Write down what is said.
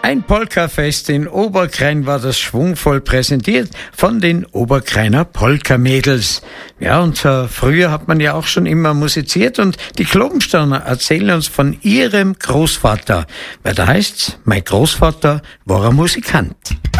Ein Polkafest in Oberkrain war das schwungvoll präsentiert von den Oberkrainer Polka-Mädels. Ja, und früher hat man ja auch schon immer musiziert und die Klobensterner erzählen uns von ihrem Großvater. Weil da heißt's, mein Großvater war ein Musikant.